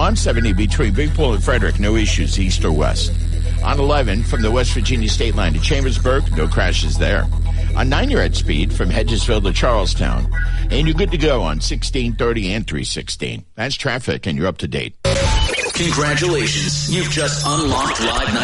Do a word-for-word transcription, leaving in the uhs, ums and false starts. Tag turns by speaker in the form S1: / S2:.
S1: On seventy between Big Pool and Frederick, no issues east or west. On eleven from the West Virginia state line to Chambersburg, no crashes there. On nine, you're at speed from Hedgesville to Charlestown. And you're good to go on sixteen thirty and three sixteen. That's traffic, and you're up to date.
S2: Congratulations. You've just unlocked Live ninety.